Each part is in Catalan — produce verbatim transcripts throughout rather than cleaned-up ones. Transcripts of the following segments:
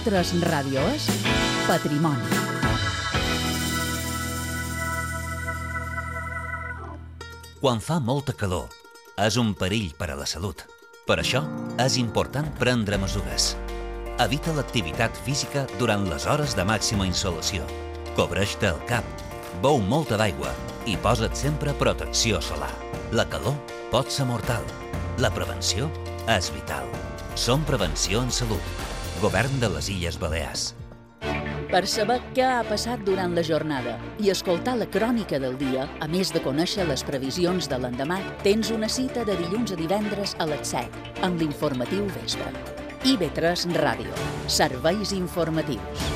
ib tres Ràdio és Patrimoni. Quan fa molta calor, és un perill per a la salut. Per això, és important prendre mesures. Evita l'activitat física durant les hores de màxima insolació. Cobreix-te el cap, beu molta d'aigua i posa't sempre protecció solar. La calor pot ser mortal. La prevenció és vital. Som Prevenció en Salut. Govern de les Illes Balears. Per saber què ha passat durant la jornada i escoltar la crònica del dia, a més de conèixer les previsions de l'endemà, tens una cita de dilluns a divendres a les set, amb l'informatiu vespre. i be tres Ràdio. Serveis informatius.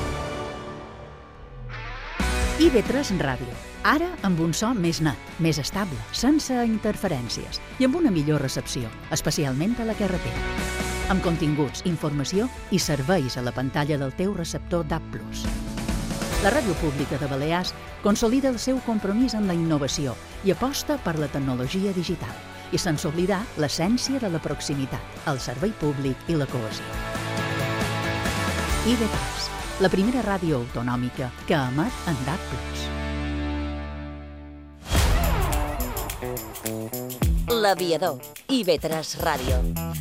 i be tres Ràdio. Ara amb un so més net, més estable, sense interferències i amb una millor recepció, especialment a la carretera. Amb continguts, informació i serveis a la pantalla del teu receptor D A B plus. La Ràdio Pública de Balears consolida el seu compromís amb la innovació i aposta per la tecnologia digital, i sense oblidar l'essència de la proximitat, el servei públic i la cohesió. i be tres, la primera ràdio autonòmica que emet en D A B plus. L'Aviador, i be tres Ràdio.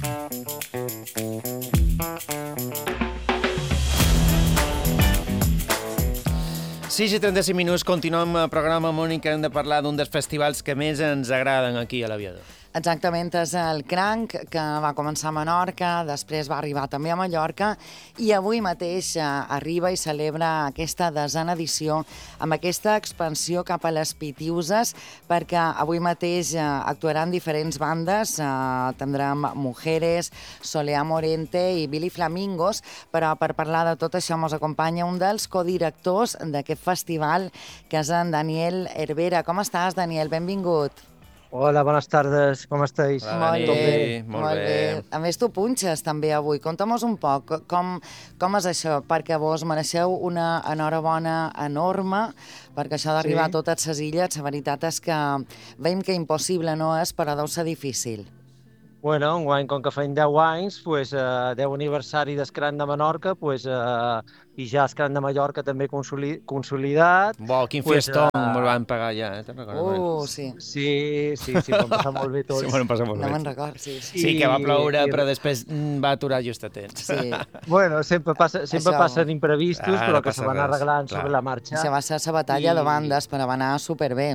sis i trenta-cinc minuts, continuem el programa, Mònica. Hem de parlar d'un dels festivals que més ens agraden aquí a l'Aviador. Exactament, és el Cranc, que va començar a Menorca, després va arribar també a Mallorca i avui mateix arriba i celebra aquesta desena edició amb aquesta expansió cap a les Pitiuses, perquè avui mateix actuaran diferents bandes, tindrem Mujeres, Soleá Morente i Billy Flamingos, però per parlar de tot això ens acompanya un dels codirectors d'aquest festival, que és en Daniel Hervera. Com estàs, Daniel? Benvingut. Hola, buenas tardes, com estàs? Hola, molt Dani. bé, Molt molt bé. bé. A més, tu punxes també avui. Conta'm-nos un poc com, com és això, perquè vos mereixeu una enhorabona enorme, perquè això d'arribar Sí. a totes les illes, la veritat és que veiem que impossible no és, però deu ser difícil. Bueno, enguany, com que feim deu anys, pues, eh, deu aniversari d'Escran de Menorca, pues, eh, i ja Escran de Mallorca també consoli consolidat. Bo, quin Pues, fiestón eh, me'l van pagar ja, eh? Te'n recordes? Uh, sí. Sí, sí, sí, vam passar molt bé tots. Sí, bueno, passa molt No bé. me'n record, sí. sí. Sí, que va ploure, I- però després mm, va aturar just a temps. sí. Bueno, sempre, passa, sempre Això- passen imprevistos, Ah, però no que passa se van res, arreglant clar. sobre la marxa. Això va ser la batalla I- de bandes, però va anar superbé.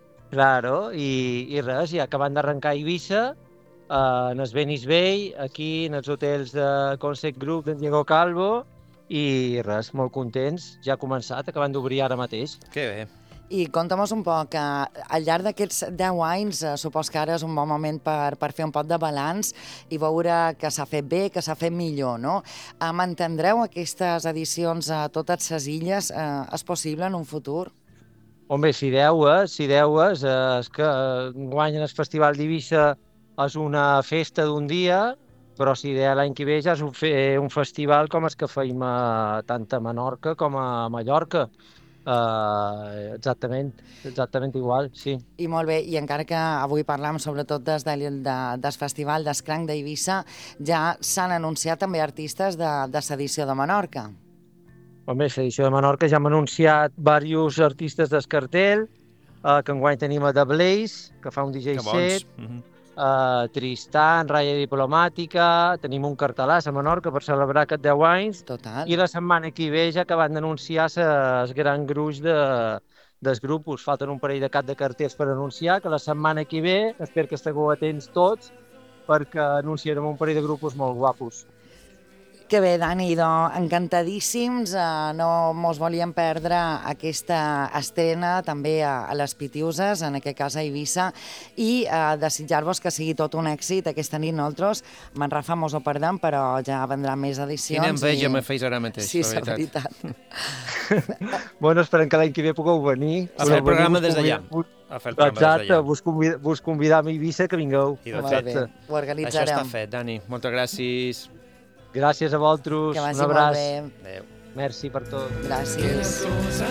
Claro, i, i res, i acabant d'arrencar a Eivissa, eh, en el Venice Bay, aquí en els hotels de Concept Group d'en Diego Calvo, i res, molt contents. Ja ha començat, acabant d'obrir ara mateix. Que bé. I conta'm-nos un poc, que al llarg d'aquests deu anys, eh, supos que ara és un bon moment per, per fer un pot de balanç i veure que s'ha fet bé, que s'ha fet millor, no? Eh, mantindreu aquestes edicions a totes les illes? Eh, és possible en un futur? Home, si deues, si deues, eh, és que eh, guanyen el Festival d'Eivissa és una festa d'un dia, però si de l'any que ve ja és un, fe, un festival com el que feim a, tant a Menorca com a Mallorca. Uh, exactament, exactament igual, sí. I molt bé, i encara que avui parlam sobretot des de, de, del festival d'Escranc d'Eivissa, ja s'han anunciat també artistes de, de l'edició de Menorca. Home, l'edició de Menorca ja hem anunciat diversos artistes del cartell, uh, que enguany tenim a The Blaze, que fa un D J Que bons. set, Mhm. uh, Tristan, Raya Diplomàtica, tenim un cartelàs a Menorca per celebrar aquests deu anys, Total. i la setmana que ve ja acaben d'anunciar el gran gruix de, dels grupos. Falten un parell de cap de cartells per anunciar, que la setmana que ve, espero que estigueu atents tots, perquè anunciarem un parell de grupos molt guapos. Que bé, Dani, doncs encantadíssims, eh, no mos volíem perdre aquesta estrena també a, a les Pitiuses, en aquest cas a Eivissa, i eh, desitjar-vos que sigui tot un èxit aquesta nit. Nosaltres, me'n Rafa, mos ho perdem, però ja vendran més edicions. Quina enveja i- me feis ara mateix, Sí, la és la veritat. veritat. Bueno, esperem que l'any que ve pugueu venir. A fer el Podeu programa venir, des d'allà. vos A fer el convidem- programa des Exacte, d'allà. vos, convida, vos convidam a Eivissa que vingueu. I de Molt fet, bé, ho això organitzarem. està fet, Dani. Moltes gràcies. Gràcies a vosaltres, Que vagi un abraç. molt bé. Adéu. Merci per tot. Gràcies.